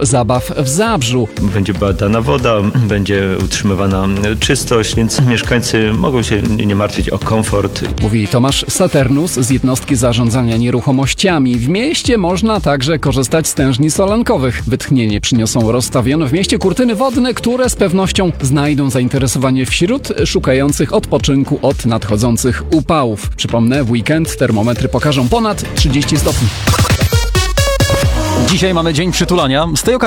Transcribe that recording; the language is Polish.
zabaw w Zabrzu. Będzie badana woda, będzie utrzymywana czystość, więc mieszkańcy mogą się nie martwić o komfort. Mówi Tomasz Saturnus z jednostki zarządzania nieruchomościami. W mieście można także korzystać z tężni solankowych. Wytchnienie przyniosą rozstawione w mieście kurtyny wodne, które z pewnością znajdą zainteresowanie wśród szukających odpoczynku od nadchodzących upałów. Przypomnę, w weekend termometry pokażą ponad 30 stopni. Dzisiaj mamy dzień przytulania. Z tej okazji